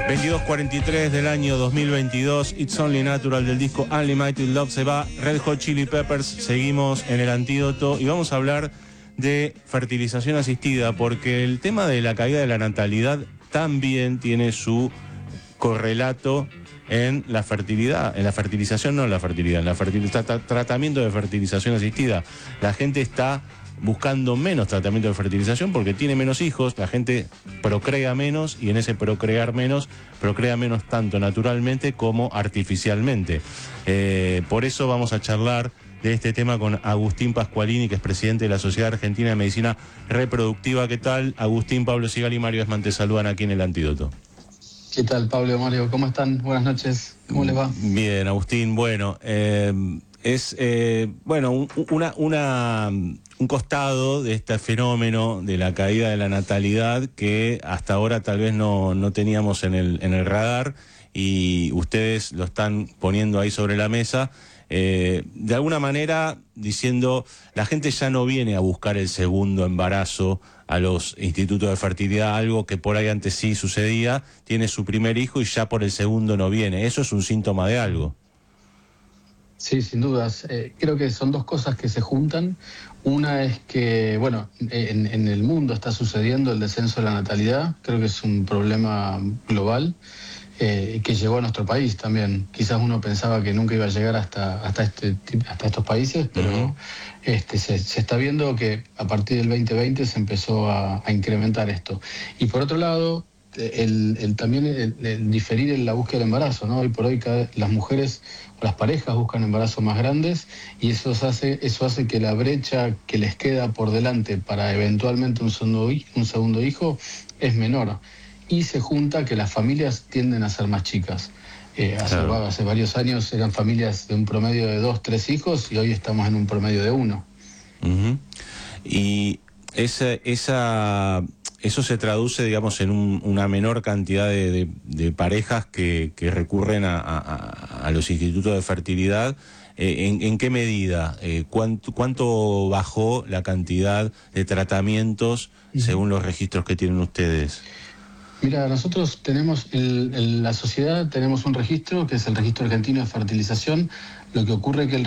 22:43 del año 2022, It's Only Natural del disco Unlimited Love se va, Red Hot Chili Peppers, seguimos en el antídoto y vamos a hablar de fertilización asistida, porque el tema de la caída de la natalidad también tiene su correlato en la fertilidad, en la fertilización, no en la fertilidad, en la tratamiento de fertilización asistida. La gente está buscando menos tratamiento de fertilización porque tiene menos hijos, la gente procrea menos y en ese procrear menos, procrea menos tanto naturalmente como artificialmente. Por eso vamos a charlar de este tema con Agustín Pascualini, que es presidente de la Sociedad Argentina de Medicina Reproductiva. ¿Qué tal? Agustín, Pablo Sigali y Mario Esman te saludan aquí en El Antídoto. ¿Qué tal, Pablo, Mario? ¿Cómo están? Buenas noches. ¿Cómo les va? Bien, Agustín. Bueno, un costado de este fenómeno de la caída de la natalidad que hasta ahora tal vez no teníamos en el radar, y ustedes lo están poniendo ahí sobre la mesa, de alguna manera diciendo: la gente ya no viene a buscar el segundo embarazo a los institutos de fertilidad, algo que por ahí antes sí sucedía, tiene su primer hijo y ya por el segundo no viene. ¿Eso es un síntoma de algo? Sí, sin dudas. Creo que son dos cosas que se juntan. Una es que, bueno, en el mundo está sucediendo el descenso de la natalidad. Creo que es un problema global que llegó a nuestro país también. Quizás uno pensaba que nunca iba a llegar hasta estos países, pero se está viendo que a partir del 2020 se empezó a incrementar esto. Y por otro lado, también el diferir en la búsqueda del embarazo, ¿no? Hoy por hoy las mujeres o las parejas buscan embarazos más grandes, y eso hace que la brecha que les queda por delante para eventualmente un segundo hijo es menor. Y se junta que las familias tienden a ser más chicas. Hace varios años eran familias de un promedio de 2, 3 hijos, y hoy estamos en un promedio de 1. Y eso se traduce, digamos, en una menor cantidad de parejas que recurren a los institutos de fertilidad. ¿En qué medida? ¿Cuánto bajó la cantidad de tratamientos según los registros que tienen ustedes? Mira, nosotros tenemos, en la sociedad tenemos un registro que es el Registro Argentino de Fertilización. Lo que ocurre es que el